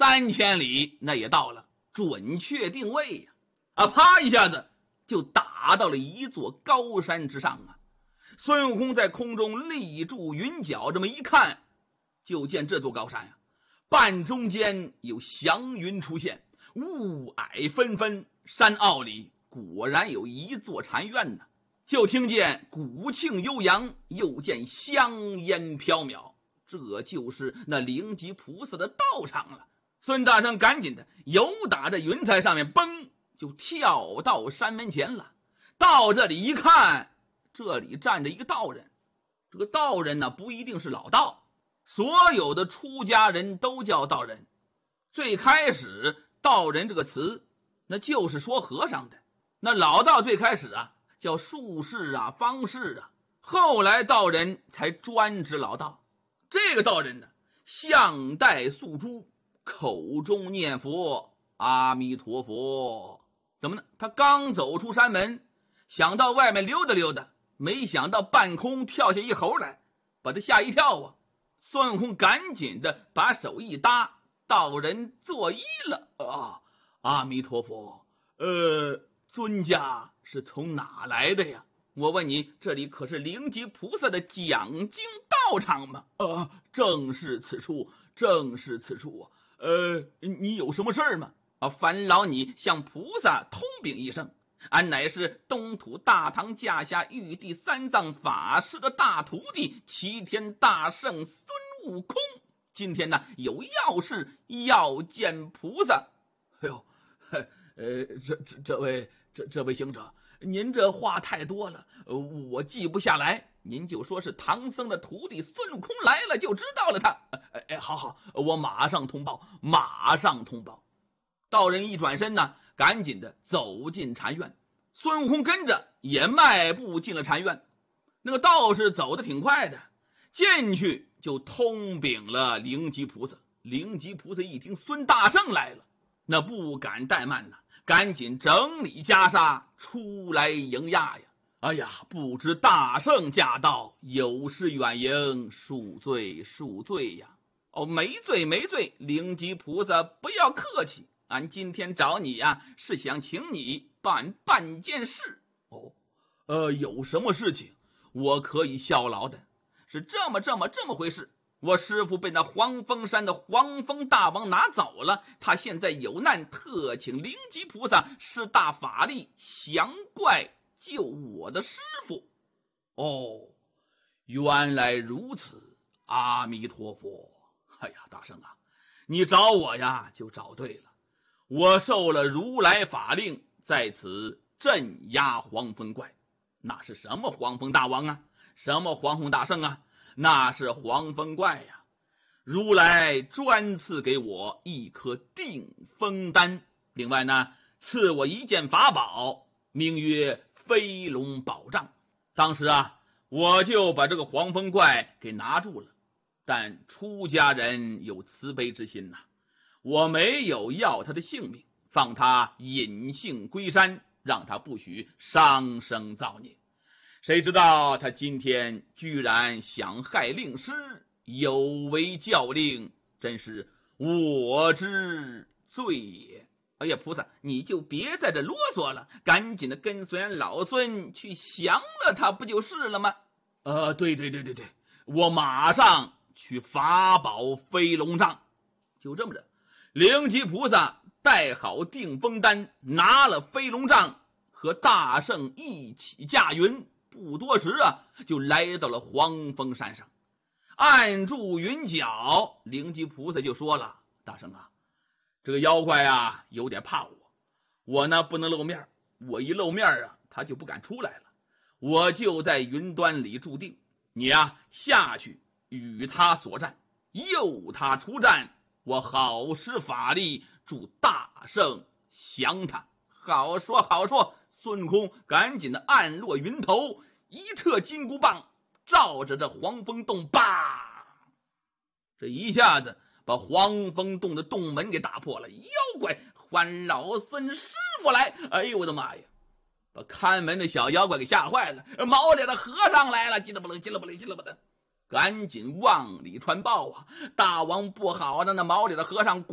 3000里那也到了，准确定位呀！啪一下子就打到了一座高山之上啊！孙悟空在空中立住云脚，这么一看，就见这座高山半中间有祥云出现，雾霭纷纷，山坳里果然有一座禅院呢。就听见鼓磬悠扬，又见香烟飘渺，这就是那灵吉菩萨的道场了。孙大圣赶紧的由打着云彩上面蹦就跳到山门前了。到这里一看，这里站着一个道人。这个道人呢，不一定是老道，所有的出家人都叫道人。最开始道人这个词那就是说和尚的，那老道最开始叫术士方士后来道人才专指老道。这个道人呢，项戴素珠，口中念佛阿弥陀佛。怎么呢？他刚走出山门，想到外面溜达溜达，没想到半空跳下一猴来，把他吓一跳孙悟空赶紧的把手一搭，道人作揖了阿弥陀佛，尊家是从哪来的呀？我问你，这里可是灵吉菩萨的讲经道场吗？正是此处，正是此处你有什么事儿吗？烦劳你向菩萨通禀一声，俺乃是东土大唐驾下玉帝三藏法师的大徒弟齐天大圣孙悟空，今天呢有要事要见菩萨。这位行者，您这话太多了，我记不下来，您就说是唐僧的徒弟孙悟空来了就知道了他。好，我马上通报，马上通报。道人一转身呢，赶紧的走进禅院，孙悟空跟着也迈步进了禅院。那个道士走得挺快的，进去就通禀了灵吉菩萨。灵吉菩萨一听孙大圣来了，那不敢怠慢赶紧整理袈裟出来迎驾呀！不知大圣驾到，有失远迎，恕罪呀！没罪，灵吉菩萨不要客气，俺今天找你是想请你办件事。有什么事情我可以效劳的？是这么回事。我师父被那黄风山的黄风大王拿走了，他现在有难，特请灵吉菩萨施大法力降怪救我的师父。原来如此，阿弥陀佛。大圣你找我就找对了，我受了如来法令，在此镇压黄风怪。那是什么黄风大王什么黄风大圣那是黄风怪如来专赐给我一颗定风丹，另外呢赐我一件法宝，名曰飞龙宝杖。当时我就把这个黄风怪给拿住了，但出家人有慈悲之心我没有要他的性命，放他隐性归山，让他不许伤生造孽。谁知道他今天居然想害令师，有违教令，真是我之罪也。菩萨你就别在这啰嗦了，赶紧的跟随俺老孙去降了他不就是了吗？对，我马上去法宝飞龙杖。就这么着，灵吉菩萨带好定风丹，拿了飞龙杖，和大圣一起驾云，不多时就来到了黄风山上，按住云脚。灵吉菩萨就说了，大圣这个妖怪有点怕我呢不能露面，我一露面他就不敢出来了，我就在云端里注定，你下去与他所战，诱他出战，我好施法力助大圣降他。好说，孙悟空赶紧的按落云头，一撤金箍棒，照着这黄风洞这一下子把黄风洞的洞门给打破了。妖怪，唤老孙师傅来！我的妈呀，把看门的小妖怪给吓坏了。毛脸的和尚来了，叽了不的，赶紧往里传报大王不好的，那毛脸的和尚